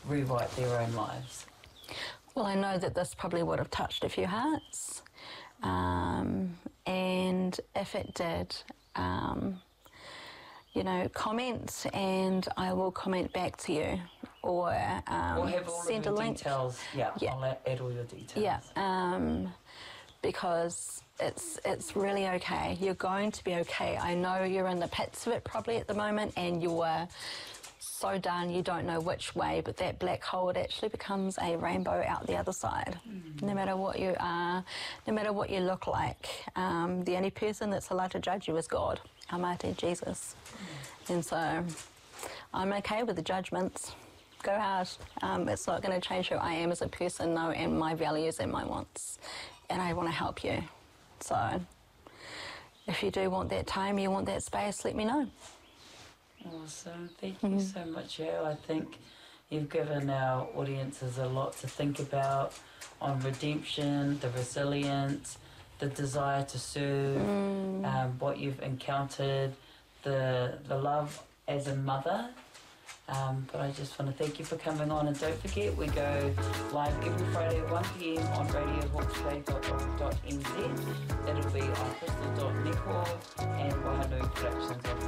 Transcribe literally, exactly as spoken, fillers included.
rewrite their own lives? Well, I know that this probably would have touched a few hearts, um, and if it did, um, you know, comment and I will comment back to you, or um, We'll have all send of your a link. details. Yeah, Yeah. I'll add all your details. Yeah, um, because it's it's really okay. You're going to be okay. I know you're in the pits of it probably at the moment, and you're so done you don't know which way, but that black hole, it actually becomes a rainbow out the other side. Mm. No matter what you are, no matter what you look like, um, the only person that's allowed to judge you is God, our mighty Jesus. Mm. And so I'm okay with the judgments. Go hard. Um, it's not going to change who I am as a person, no, and my values and my wants. And I want to help you. So if you do want that time, you want that space, let me know. Awesome. Thank you mm-hmm. so much, Jo. I think you've given our audiences a lot to think about on redemption, the resilience, the desire to serve, mm. um, what you've encountered, the the love as a mother. Um, but I just want to thank you for coming on, and don't forget we go live every Friday at one p m on radio hawke's bay dot org dot n z. It'll be on crystal dot network and Wahanui Productions.